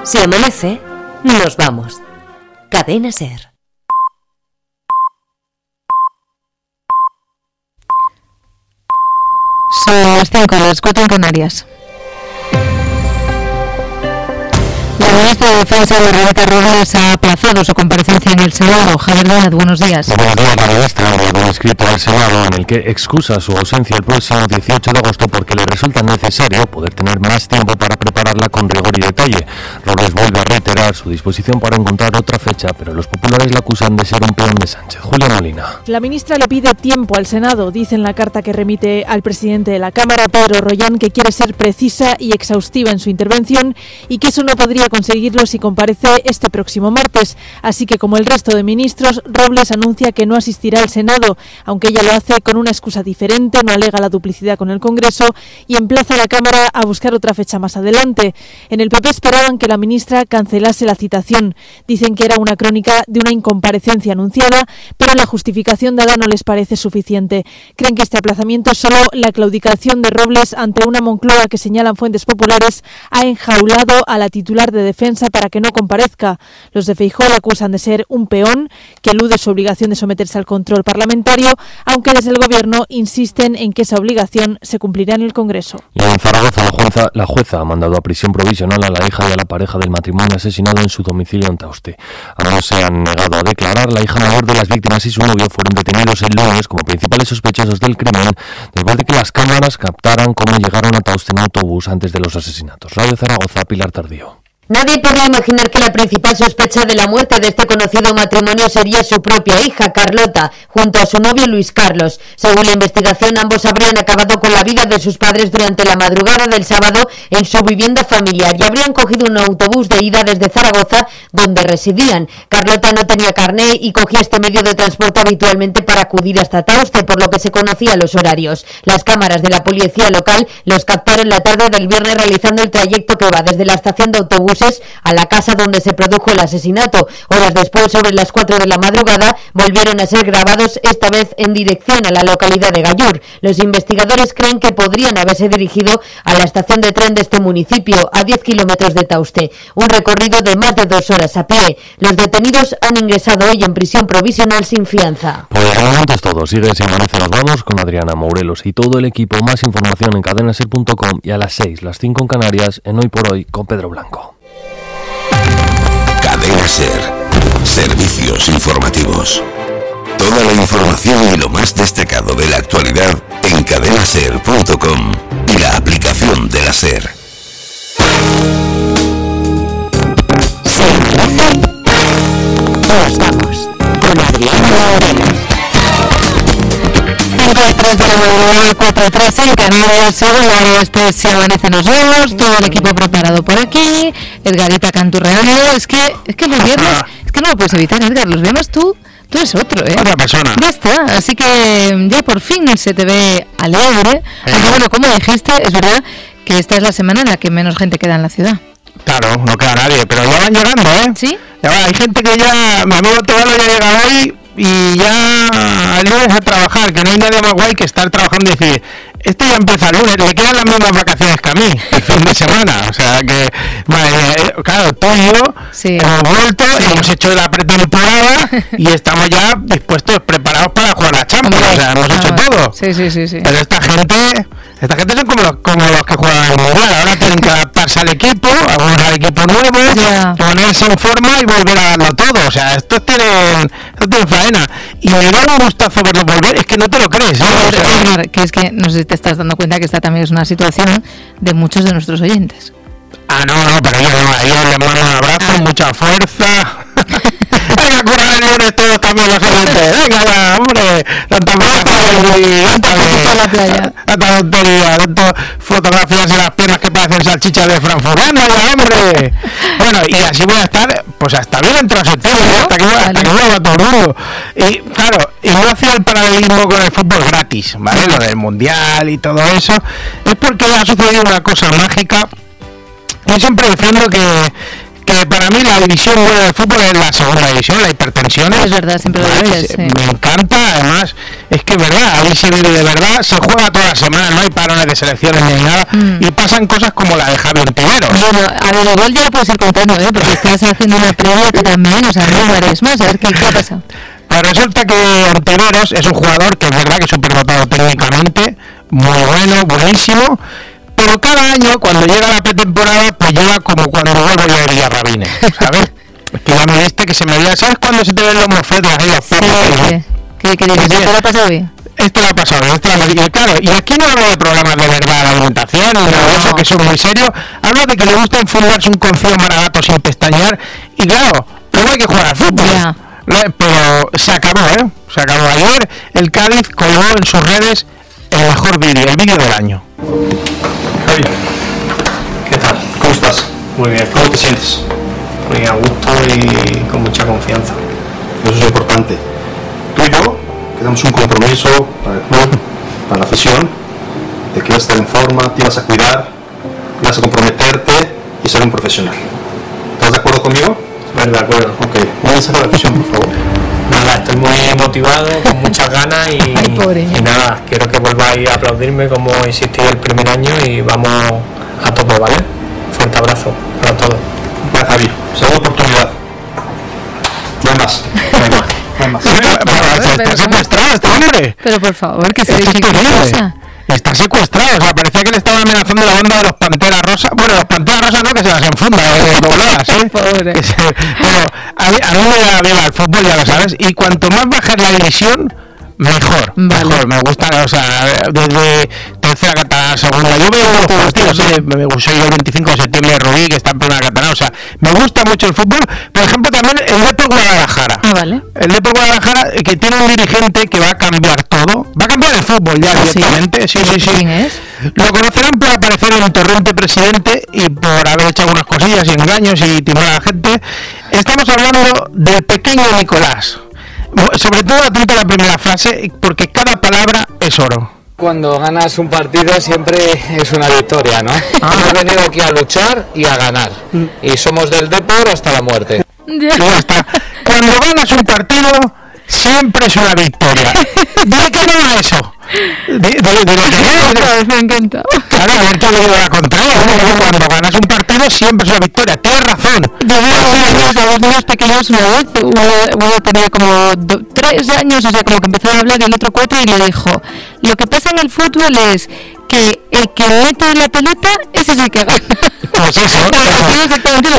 Si amanece, nos vamos. Cadena SER. Son las 5, las 4 en Canarias. La ministra de Defensa, Margarita Robles, ha aplazado su comparecencia en el Senado. Javier Donat, buenos días. Buenos días. La ministra ha enviado un escrito al Senado en el que excusa su ausencia el próximo 18 de agosto porque le resulta necesario poder tener más tiempo para prepararla con rigor y detalle. Robles vuelve a reiterar su disposición para encontrar otra fecha, pero los populares la acusan de ser un peón de Sánchez. Julia Molina. La ministra le pide tiempo al Senado, dice en la carta que remite al presidente de la Cámara, Pedro Rollán, que quiere ser precisa y exhaustiva en su intervención y que eso no podría conseguirlo si comparece este próximo martes. Así que, como el resto de ministros, Robles anuncia que no asistirá al Senado, aunque ella lo hace con una excusa diferente, no alega la duplicidad con el Congreso y emplaza a la Cámara a buscar otra fecha más adelante. En el PP esperaban que la ministra cancelase la citación. Dicen que era una crónica de una incomparecencia anunciada, pero la justificación dada no les parece suficiente. Creen que este aplazamiento es solo la claudicación de Robles ante una Moncloa que, señalan fuentes populares, ha enjaulado a la titular de Defensa para que no comparezca. Los de Feijóo la acusan de ser un peón que elude su obligación de someterse al control parlamentario, aunque desde el Gobierno insisten en que esa obligación se cumplirá en el Congreso. Y en Zaragoza, la jueza ha mandado a prisión provisional a la hija y a la pareja del matrimonio asesinado en su domicilio en Tauste. Ambos se han negado a declarar. La hija mayor de las víctimas y su novio fueron detenidos el lunes como principales sospechosos del crimen después de que las cámaras captaran cómo llegaron a Tauste en autobús antes de los asesinatos. Radio Zaragoza, Pilar Tardío. Nadie podía imaginar que la principal sospecha de la muerte de este conocido matrimonio sería su propia hija, Carlota, junto a su novio Luis Carlos. Según la investigación, ambos habrían acabado con la vida de sus padres durante la madrugada del sábado en su vivienda familiar y habrían cogido un autobús de ida desde Zaragoza, donde residían. Carlota no tenía carné y cogía este medio de transporte habitualmente para acudir hasta Tauste, por lo que se conocían los horarios. Las cámaras de la policía local los captaron la tarde del viernes realizando el trayecto que va desde la estación de autobús a la casa donde se produjo el asesinato. Horas después, sobre las 4 de la madrugada, volvieron a ser grabados, esta vez en dirección a la localidad de Gallur. Los investigadores creen que podrían haberse dirigido a la estación de tren de este municipio, a 10 kilómetros de Tauste, un recorrido de más de 2 horas a pie. Los detenidos han ingresado hoy en prisión provisional sin fianza. Pues de momento es todo. Sigue Si Amanece Nos Vamos con Adriana Morelos y todo el equipo. Más información en cadenaser.com y a las 6, las 5 en Canarias, en Hoy por Hoy con Pedro Blanco. Cadena SER. Servicios informativos. Toda la información y lo más destacado de la actualidad en cadenaser.com y la aplicación de la SER. Si amanece, nos vamos. Con Adriana Morelos. 5:03 de la mañana, 4:13 en Canarias. Según Si Amanece Nos Vemos, todo el equipo preparado por aquí. Edgarita canturreando. Es que los viernes, es que no lo puedes evitar, Edgar. Los viernes tú eres otro, otra persona. Ya está, así que ya por fin se te ve alegre. Aunque bueno, como dijiste, es verdad que esta es la semana en la que menos gente queda en la ciudad. Claro, no queda nadie, pero ya van llegando, ¿eh? ¿Sí? Ya va, hay gente que ya, mi amigo Tobalo ya llega hoy y ya al lunes a trabajar, que no hay nadie más guay que estar trabajando y decir, este ya empieza el lunes, le quedan las mismas vacaciones que a mí, el fin de semana, o sea que, claro, tú y yo hemos vuelto, hemos hecho la pretemporada y estamos ya dispuestos, preparados para jugar a Champions, o sea, hemos hecho todo. Sí. Pero esta gente son como los que juegan al Mundial, ahora tienen que adaptarse al equipo, algunos al equipo nuevo, ponerse en forma y volver a darlo todo, o sea, estos tienen faena, y me da un gustazo verlos volver, es que no te lo crees, ¿eh? O sea, que es que no sé si te estás dando cuenta que esta también es una situación de muchos de nuestros oyentes. No, pero ellos les mando un abrazo, mucha fuerza. Venga, currar el lunes todos también los oyentes. Venga, ya, hombre. Tanta tontería, tanto fotografías en las piernas que parecen salchichas de Frankfurt. Venga, ya, hombre. Bueno, y así voy a estar, pues hasta bien dentro de septiembre, hasta que vuelva todo el mundo. Y claro, y no hacía el paralelismo con el fútbol gratis, ¿vale? Lo del mundial y todo eso. Es porque ha sucedido una cosa mágica. Yo siempre defiendo que para mí la división buena del fútbol es la segunda división, la hipertensión. Es verdad, siempre lo dices. Sí. Me encanta, además, es que es verdad, ahí se vive de verdad, se juega toda la semana, no hay parones de selecciones ni nada, y pasan cosas como la de Javi Ontiveros. Bueno, a ver, igual ya lo puedes ir contando, porque estás haciendo una previa que también, o sea, no eres más, a ver qué ha pasado. Pues resulta que Ontiveros es un jugador que es verdad que es superdotado técnicamente, muy bueno, buenísimo, pero cada año cuando llega la pretemporada pues llega como cuando vuelvo yo de Villarrabine, ¿sabes? Es que ya me viste que se me veía, ¿sabes cuando se te ven los mofletes ahí los pelos? Sí, ¿qué dices? ¿Esto lo ha pasado bien? Esto lo ha pasado bien, y claro, y aquí no hablo de programas de verdad, de alimentación, ni nada de eso, que son muy serios, hablo de que le gusta enfundarse un confío maragato sin pestañear, y claro, luego hay que jugar al fútbol. Yeah. Pero se acabó, se acabó ayer. El Cádiz colgó en sus redes el mejor vídeo, el vídeo del año. Javi, ¿qué tal? ¿Cómo estás? Muy bien, ¿cómo te sientes? Muy a gusto y con mucha confianza. Eso es importante. Tú y yo quedamos un compromiso para el club, para la afición, de que vas a estar en forma, te vas a cuidar, vas a comprometerte y ser un profesional. ¿Estás de acuerdo conmigo? Pues de acuerdo. Ok, voy a hacer la afición, por favor. Nada, estoy muy motivado, con muchas ganas y nada, quiero que volváis a aplaudirme como hicisteis el primer año y vamos a tope, ¿vale? Fuerte abrazo para todos. Vale, Javi, segunda oportunidad. No hay más. No hay más. Está secuestrado este hombre. Pero por favor, que se Es dice qué increíble. cosa. Está secuestrado, o sea, parecía que le estaba amenazando la banda de los Panteras Rosas. Bueno, los Panteras Rosas no, que se las enfunda, dobladas, Pobre. Pero a mí me da bien al fútbol, ya lo sabes, y cuanto más bajes la división, mejor, Vale. mejor, me gusta, o sea, desde tercera catalana, segunda, yo veo los partidos, me gustó el 25 de septiembre de Rubí, que está en primera catalana, o sea, me gusta mucho el fútbol, por ejemplo, también el Depor Guadalajara. Ah, vale. El Depor Guadalajara, que tiene un dirigente que va a cambiar todo, va a cambiar el fútbol ya directamente, sí. ¿Quién es? Lo conocerán por aparecer en Torrente presidente y por haber hecho algunas cosillas y engaños y timar a la gente. Estamos hablando del pequeño Nicolás. Sobre todo atento a la primera frase, porque cada palabra es oro. Cuando ganas un partido siempre es una victoria, ¿no? Hemos venido aquí a luchar y a ganar. Y somos del Depor hasta la muerte. Y ya está. Cuando ganas un partido siempre es una victoria. ¿De qué va eso? De lo que es. Me encanta. Claro, no te digo la contraria. Cuando ganas un partido siempre es una victoria. Tienes razón. Yo veo a los niños pequeños una vez, uno tenía como 3 años, o sea, como que empezó a hablar, el otro 4, y le dijo, lo que pasa en el fútbol es que el que mete la pelota, ese es el que gana. Pues eso. Exactamente lo